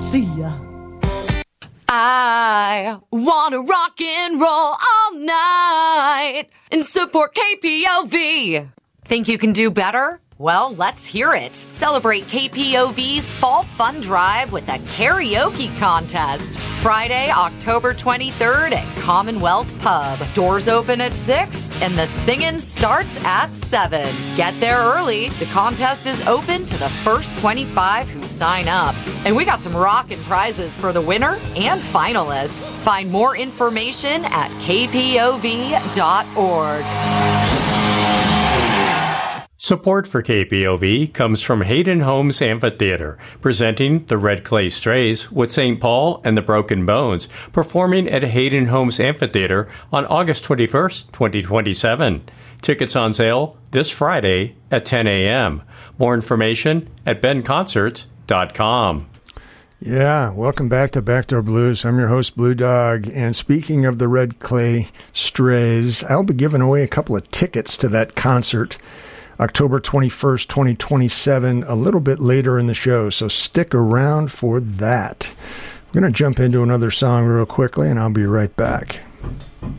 See ya. I wanna rock and roll all night and support KPOV. Think you can do better? Well, let's hear it. Celebrate KPOV's Fall Fun Drive with a karaoke contest. Friday, October 23rd at Commonwealth Pub. Doors open at 6 and the singing starts at 7. Get there early. The contest is open to the first 25 who sign up. And we got some rockin' prizes for the winner and finalists. Find more information at kpov.org. Support for KPOV comes from Hayden Homes Amphitheater, presenting the Red Clay Strays with St. Paul and the Broken Bones, performing at Hayden Homes Amphitheater on August 21st, 2027. Tickets on sale this Friday at 10 a.m. More information at benconcerts.com. Yeah, welcome back to Backdoor Blues. I'm your host, Blue Dog. And speaking of the Red Clay Strays, I'll be giving away a couple of tickets to that concert October 21st, 2027, a little bit later in the show, so stick around for that. I'm going to jump into another song real quickly, and I'll be right back.